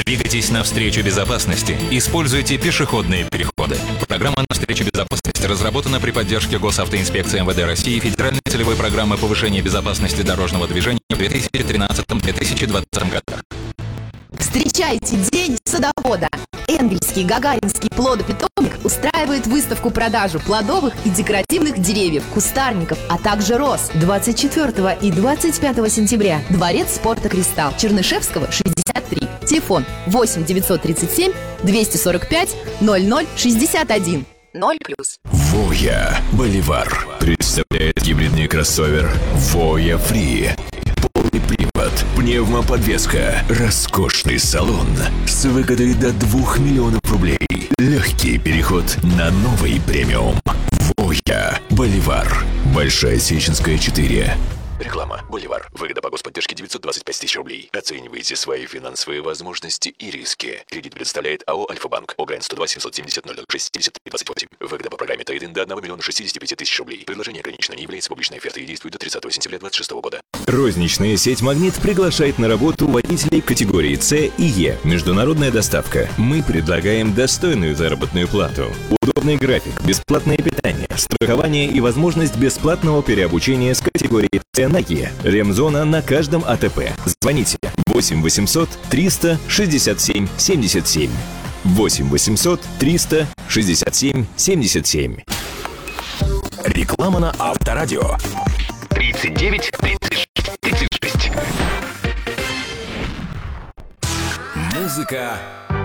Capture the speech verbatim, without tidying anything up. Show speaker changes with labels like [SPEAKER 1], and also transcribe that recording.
[SPEAKER 1] Двигайтесь навстречу безопасности. Используйте пешеходные переходы. Программа «Навстречу безопасности» разработана при поддержке Госавтоинспекции эм вэ дэ России и Федеральной целевой программы повышения безопасности дорожного движения в две тысячи тринадцатом — две тысячи двадцатом годах.
[SPEAKER 2] Встречайте День садовода! Энгельский Гагаринский плодопитомник устраивает выставку-продажу плодовых и декоративных деревьев, кустарников, а также роз. двадцать четвёртого и двадцать пятого сентября. Дворец спорта «Кристалл», Чернышевского, шестьдесят три. Телефон восемь девятьсот тридцать семь двести сорок пять ноль ноль шестьдесят один. ноль плюс.
[SPEAKER 3] Voya Боливар представляет гибридный кроссовер Voya Free. Полный привод, пневмоподвеска, роскошный салон с выгодой до двух миллионов рублей. Легкий переход на новый премиум. Voya Боливар. Большая Сеченская, четыре. Реклама. Боливар. Выгода по господдержке девятьсот двадцать пять тысяч рублей. Оценивайте свои финансовые возможности и риски. Кредит предоставляет АО «Альфа-банк». ОГРН сто два семьсот семьдесят ноль шесть семьдесят три двадцать восемь. Выгода по программе Трейдинг до одного миллиона шестидесяти пяти тысяч рублей. Предложение ограничено, не является публичной офертой и действует до тридцатого сентября двадцать шестого года.
[SPEAKER 4] Розничная сеть «Магнит» приглашает на работу водителей категории С и Е. Международная доставка. Мы предлагаем достойную заработную плату, удобный график, бесплатное питание, страхование и возможность бесплатного переобучения с категории С на Е. Ремзона на каждом АТП. Звоните восемь восемьсот триста шестьдесят семь семьдесят семь. восемь восемьсот триста шестьдесят семь семьдесят семь.
[SPEAKER 3] Реклама на Авторадио.
[SPEAKER 5] тридцать девять тридцать тридцать шесть.
[SPEAKER 3] Музыка